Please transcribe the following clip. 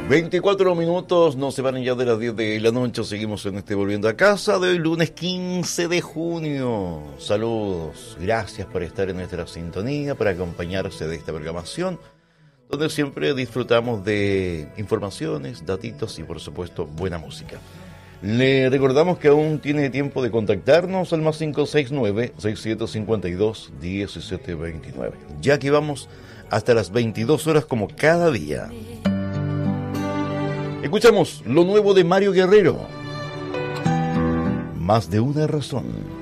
24 minutos, no se van ya de las 10 de la noche, seguimos en este Volviendo a Casa de hoy, lunes 15 de junio. Saludos, gracias por estar en nuestra sintonía, por acompañarse de esta programación, donde siempre disfrutamos de informaciones, datitos y por supuesto buena música. Le recordamos que aún tiene tiempo de contactarnos al más 569-6752-1729, ya que vamos hasta las 22 horas como cada día. Escuchamos lo nuevo de Mario Guerrero. Más de una razón.